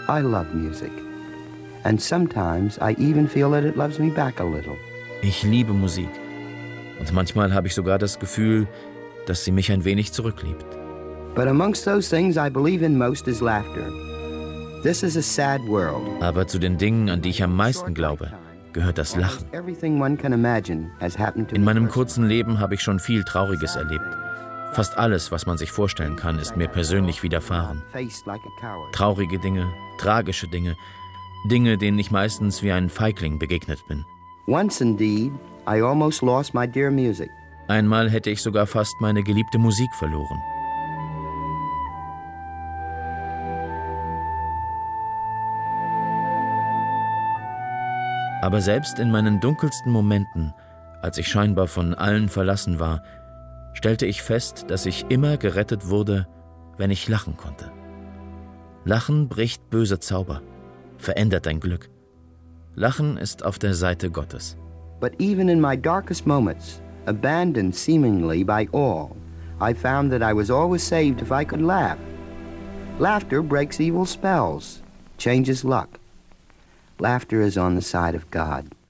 I love music. And sometimes I even feel that it loves me back a little. Ich liebe Musik. Und manchmal habe ich sogar das Gefühl, dass sie mich ein wenig zurückliebt. But amongst those things I believe in most is laughter. This is a sad world. Aber zu den Dingen, an die ich am meisten glaube, gehört das Lachen. In meinem kurzen Leben habe ich schon viel Trauriges erlebt. Fast alles, was man sich vorstellen kann, ist mir persönlich widerfahren. Traurige Dinge, tragische Dinge, Dinge, denen ich meistens wie ein Feigling begegnet bin. Once indeed, I almost lost my dear music. Einmal hätte ich sogar fast meine geliebte Musik verloren. Aber selbst in meinen dunkelsten Momenten, als ich scheinbar von allen verlassen war, stellte ich fest, dass ich immer gerettet wurde, wenn ich lachen konnte. Lachen bricht böse Zauber, verändert dein Glück. Lachen ist auf der Seite Gottes. But even in my darkest moments, abandoned seemingly by all, I found that I was always saved if I could laugh. Laughter breaks evil spells, changes luck. Laughter is on the side of God.